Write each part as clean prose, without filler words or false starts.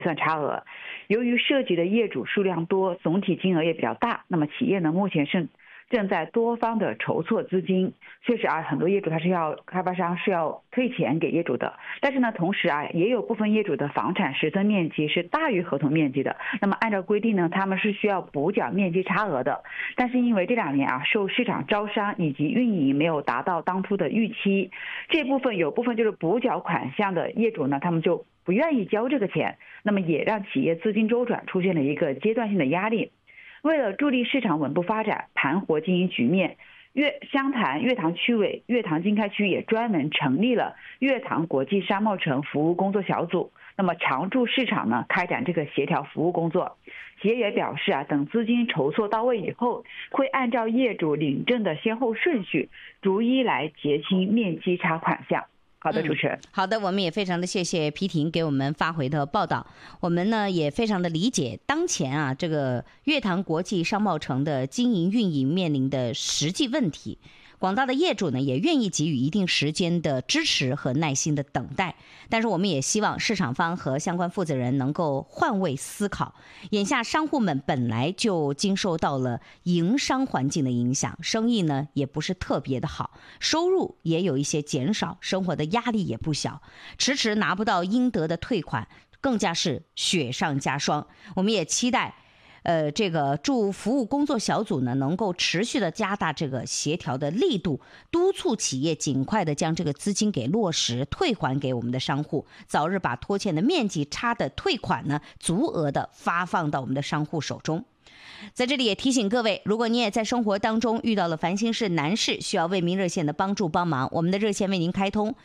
算差额。由于涉及的业主数量多，总体金额也比较大，那么企业呢目前正在多方的筹措资金。确实很多业主开发商是要退钱给业主的，但是呢同时也有部分业主的房产实增面积是大于合同面积的，那么按照规定呢他们是需要补缴面积差额的。但是因为这2年受市场招商以及运营没有达到当初的预期，有部分就是补缴款项的业主呢他们就不愿意交这个钱，那么也让企业资金周转出现了一个阶段性的压力。为了助力市场稳步发展，盘活经营局面，湘潭悦塘区委悦塘经开区也专门成立了悦塘国际商贸城服务工作小组，那么常驻市场呢开展这个协调服务工作。企业也表示等资金筹措到位以后，会按照业主领证的先后顺序，逐一来结清面积差款项。好的，主持人。 好的，我们也非常的谢谢皮婷给我们发回的报道。我们呢也非常的理解当前这个悦塘国际商贸城的经营运营面临的实际问题。广大的业主呢也愿意给予一定时间的支持和耐心的等待，但是我们也希望市场方和相关负责人能够换位思考。眼下商户们本来就经受到了营商环境的影响，生意呢也不是特别的好，收入也有一些减少，生活的压力也不小，迟迟拿不到应得的退款，更加是雪上加霜。我们也期待这个驻服务工作小组呢，能够持续的加大这个协调的力度，督促企业尽快的将这个资金给落实，退还给我们的商户，早日把拖欠的面积差的退款呢，足额的发放到我们的商户手中。在这里也提醒各位，如果你也在生活当中遇到了烦心事难事，需要为民热线的帮助帮忙，我们的热线为您开通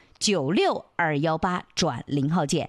96218转0号键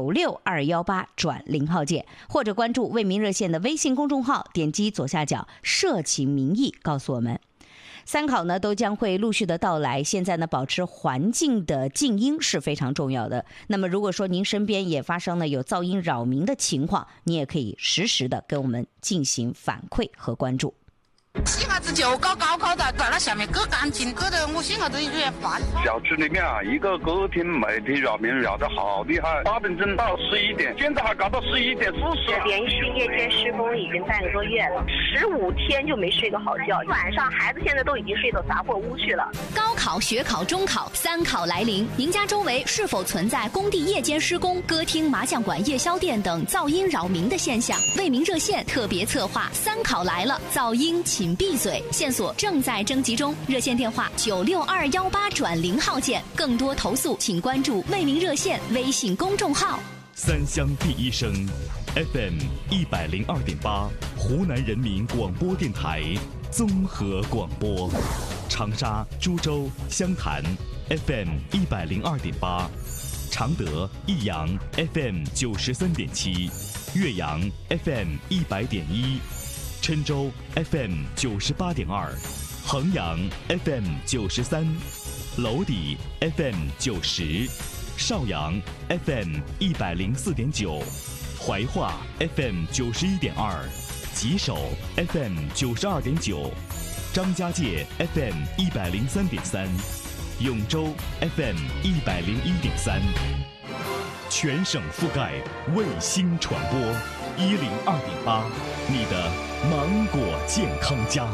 ，96218转0号键，或者关注为民热线的微信公众号，点击左下角社情民意，告诉我们。3考呢都将会陆续的到来，现在呢保持环境的静音是非常重要的。那么如果说您身边也发生了有噪音扰民的情况，你也可以实时的跟我们进行反馈和关注。 洗下子就搞高考的，在那下面割干净，割得我洗下子有点烦。 小区里面一个歌厅媒体扰民扰得好厉害，8点钟到11点，现在还搞到11点40。 连续夜间施工已经半个多月了，15天就没睡个好觉，晚上孩子现在都已经睡到杂货屋去了。 高考、学考、中考3考来临，您家周围是否存在工地夜间施工、歌厅、麻将馆、夜宵店等噪音扰民的现象？为民热线特别策划3考来了，噪音请闭嘴，线索正在征集中，热线电话96218转0号键，更多投诉请关注为民热线微信公众号。 三乡第一声 FM 102.8，湖南人民广播电台综合广播，长沙、株洲、湘潭 FM 102.8，常德、益阳 FM 93.7，岳阳 FM 100.1。郴州 FM 98.2，衡阳 FM 93，娄底 FM 90，邵阳 FM 104.9，怀化 FM 91.2，吉首 FM 92.9，张家界 FM 103.3，永州 FM 101.3，全省覆盖卫星传播102.8，你的芒果健康家。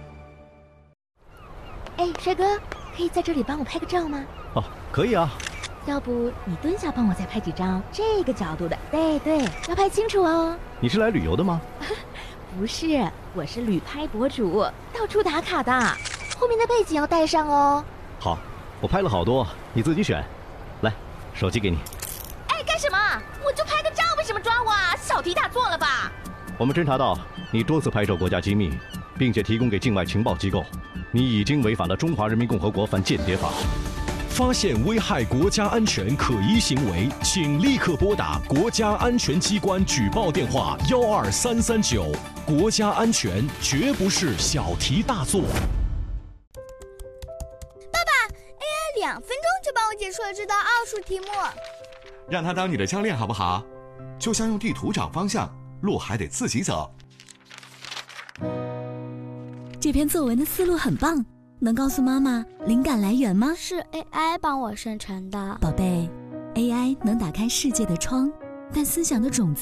哎，帅哥，可以在这里帮我拍个照吗？ 哦，可以啊。 要不你蹲下帮我再拍几张这个角度的？对，要拍清楚哦。 你是来旅游的吗？ 不是，我是旅拍博主，到处打卡的。后面的背景要带上哦。 好，我拍了好多，你自己选。来，手机给你。 哎，干什么？我就拍个照，为什么抓我啊？小题大做了吧？ 我们侦查到你多次拍摄国家机密，并且提供给境外情报机构，你已经违反了《中华人民共和国反间谍法》。 发现危害国家安全可疑行为，请立刻拨打国家安全机关举报电话12339。国家安全绝不是小题大做。 爸爸 ，AI 2分钟就帮我解出了这道奥数题目。 让他当你的教练好不好？就像用地图找方向，路还得自己走。 这篇作文的思路很棒。能告诉妈妈灵感来源吗？ 是 AI 帮我生成的。 宝贝，AI 能打开世界的窗， 但思想的种子